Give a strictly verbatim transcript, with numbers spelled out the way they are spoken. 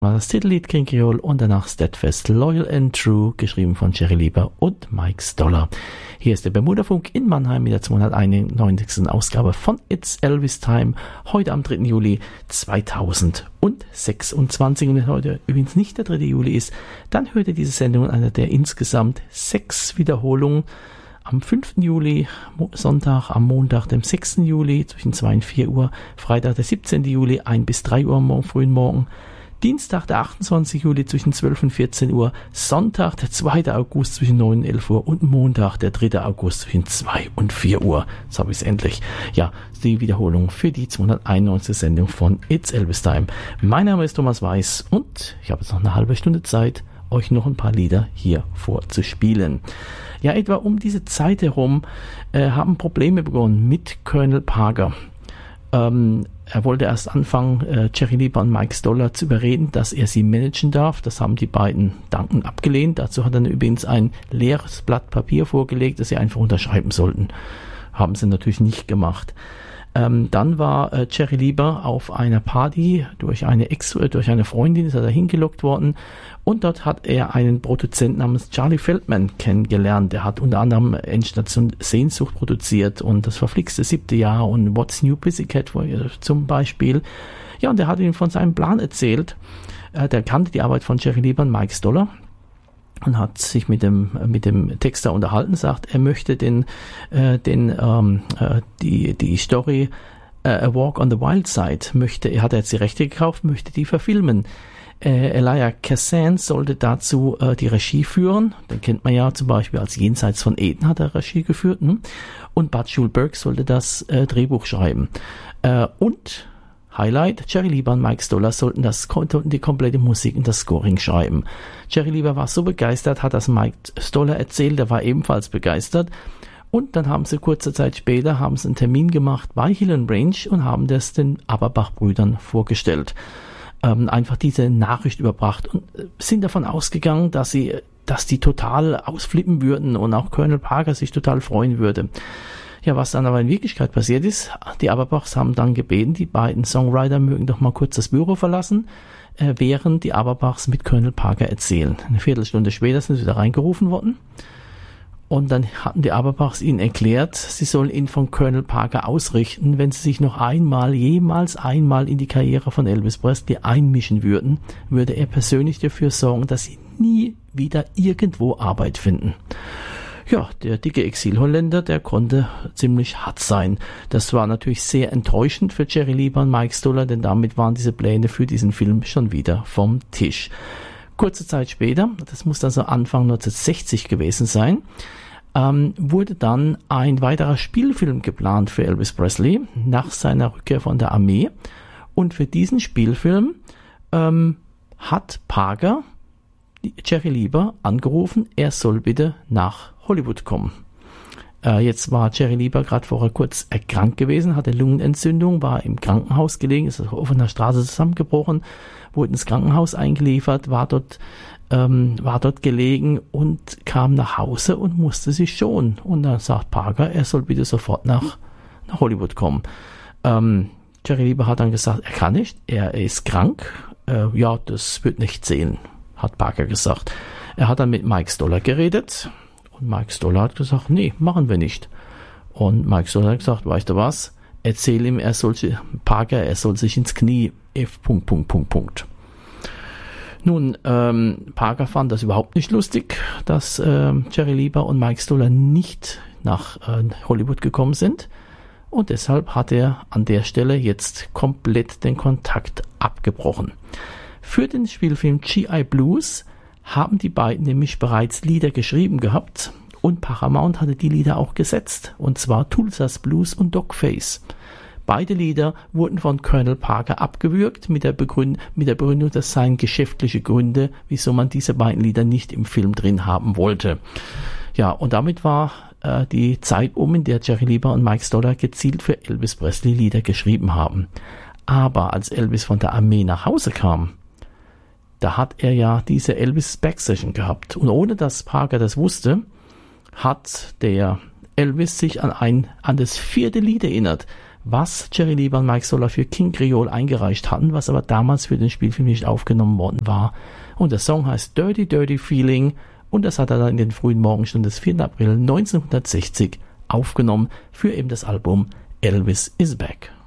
war das Titellied King Creole und danach Steadfast Loyal and True, geschrieben von Jerry Lieber und Mike Stoller. Hier ist der Bermuda-Funk in Mannheim mit der zweihunderteinundneunzigsten Ausgabe von It's Elvis Time, heute am dritten Juli zweitausendsechsundzwanzig. Und wenn heute übrigens nicht der dritte Juli ist, dann hört ihr diese Sendung in einer der insgesamt sechs Wiederholungen am fünften Juli, Sonntag, am Montag, dem sechsten Juli zwischen zwei und vier Uhr, Freitag, der siebzehnten Juli, ein bis drei Uhr am frühen Morgen, Dienstag, der achtundzwanzigsten Juli zwischen zwölf und vierzehn Uhr, Sonntag, der zweiten August zwischen neun und elf Uhr und Montag, der dritte August zwischen zwei und vier Uhr. Jetzt habe ich es endlich. Ja, die Wiederholung für die zweihunderteinundneunzigste Sendung von It's Elvis Time. Mein Name ist Thomas Weiß und ich habe jetzt noch eine halbe Stunde Zeit, euch noch ein paar Lieder hier vorzuspielen. Ja, etwa um diese Zeit herum äh, haben Probleme begonnen mit Colonel Parker. Ähm, er wollte erst anfangen, äh, Jerry Lieber und Mike Stoller zu überreden, dass er sie managen darf. Das haben die beiden dankend abgelehnt. Dazu hat er übrigens ein leeres Blatt Papier vorgelegt, das sie einfach unterschreiben sollten. Haben sie natürlich nicht gemacht. Ähm, dann war äh, Jerry Lieber auf einer Party durch eine Ex, äh, durch eine Freundin, ist er da hingelockt worden, und dort hat er einen Produzenten namens Charlie Feldman kennengelernt. Der hat unter anderem Endstation Sehnsucht produziert und das verflixte siebte Jahr und What's New Pussycat zum Beispiel. Ja, und er hat ihm von seinem Plan erzählt. Äh, der kannte die Arbeit von Jerry Lieber und Mike Stoller und hat sich mit dem mit dem Texter unterhalten, sagt, er möchte den äh, den ähm, äh, die die Story äh, A Walk on the Wild Side möchte, er hat jetzt die Rechte gekauft, möchte die verfilmen. Äh, Elia Kazan sollte dazu äh, die Regie führen. Den kennt man ja zum Beispiel als Jenseits von Eden hat er Regie geführt. Ne? Und Bud Schulberg sollte das äh, Drehbuch schreiben. Äh, und Highlight, Jerry Lieber und Mike Stoller sollten das, die komplette Musik und das Scoring schreiben. Jerry Lieber war so begeistert, hat das Mike Stoller erzählt, der war ebenfalls begeistert. Und dann haben sie kurze Zeit später haben sie einen Termin gemacht bei Hill and Range und haben das den Aberbach-Brüdern vorgestellt. Ähm, einfach diese Nachricht überbracht und sind davon ausgegangen, dass sie, dass die total ausflippen würden und auch Colonel Parker sich total freuen würde. Ja, was dann aber in Wirklichkeit passiert ist, die Aberbachs haben dann gebeten, die beiden Songwriter mögen doch mal kurz das Büro verlassen, äh, während die Aberbachs mit Colonel Parker erzählen. Eine Viertelstunde später sind sie wieder reingerufen worden. Und dann hatten die Aberbachs ihnen erklärt, sie sollen ihn von Colonel Parker ausrichten, wenn sie sich noch einmal, jemals einmal in die Karriere von Elvis Presley einmischen würden, würde er persönlich dafür sorgen, dass sie nie wieder irgendwo Arbeit finden. Ja, der dicke Exilholländer, der konnte ziemlich hart sein. Das war natürlich sehr enttäuschend für Jerry Lieber und Mike Stoller, denn damit waren diese Pläne für diesen Film schon wieder vom Tisch. Kurze Zeit später, das muss also Anfang neunzehnhundertsechzig gewesen sein, ähm, wurde dann ein weiterer Spielfilm geplant für Elvis Presley nach seiner Rückkehr von der Armee. Und für diesen Spielfilm ähm, hat Parker Jerry Lieber angerufen, er soll bitte nach Hollywood kommen. Äh, jetzt war Jerry Lieber gerade vorher kurz erkrankt gewesen, hatte Lungenentzündung, war im Krankenhaus gelegen, ist auf einer Straße zusammengebrochen, wurde ins Krankenhaus eingeliefert, war dort, ähm, war dort gelegen und kam nach Hause und musste sich schonen. Und dann sagt Parker, er soll bitte sofort nach, nach Hollywood kommen. Ähm, Jerry Lieber hat dann gesagt, er kann nicht, er ist krank, äh, ja, das wird nicht zählen, hat Parker gesagt. Er hat dann mit Mike Stoller geredet und Mike Stoller hat gesagt, nee, machen wir nicht. Und Mike Stoller hat gesagt, weißt du was, erzähl ihm, er soll, Parker, er soll sich ins Knie, F, Punkt, Punkt, Punkt, Punkt. Nun, ähm, Parker fand das überhaupt nicht lustig, dass äh, Jerry Lieber und Mike Stoller nicht nach äh, Hollywood gekommen sind. Und deshalb hat er an der Stelle jetzt komplett den Kontakt abgebrochen. Für den Spielfilm G I Blues haben die beiden nämlich bereits Lieder geschrieben gehabt und Paramount hatte die Lieder auch gesetzt, und zwar Tulsa's Blues und Dogface. Beide Lieder wurden von Colonel Parker abgewürgt mit der, Begründ- mit der Begründung, das seien geschäftliche Gründe, wieso man diese beiden Lieder nicht im Film drin haben wollte. Ja, und damit war äh, die Zeit um, in der Jerry Lieber und Mike Stoller gezielt für Elvis Presley Lieder geschrieben haben. Aber als Elvis von der Armee nach Hause kam, da hat er ja diese Elvis Back-Session gehabt. Und ohne dass Parker das wusste, hat der Elvis sich an ein an das vierte Lied erinnert, was Jerry Lieber und Mike Stoller für King Creole eingereicht hatten, was aber damals für den Spielfilm nicht aufgenommen worden war. Und der Song heißt Dirty Dirty Feeling und das hat er dann in den frühen Morgenstunden des vierten April neunzehnhundertsechzig aufgenommen für eben das Album Elvis is Back.